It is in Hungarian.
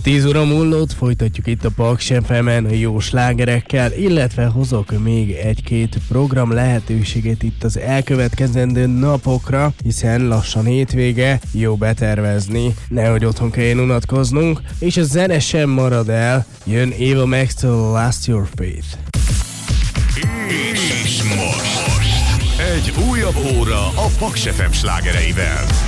10 óra múlott folytatjuk itt a Paks FM-en a jó slágerekkel, illetve hozok még egy-két program lehetőséget itt az elkövetkezendő napokra, hiszen lassan hétvége, jó betervezni, nehogy otthon kelljen unatkoznunk, és a zene sem marad el, jön Ava Max-től Lost Your Faith. És most egy újabb óra a Paks FM slágereivel.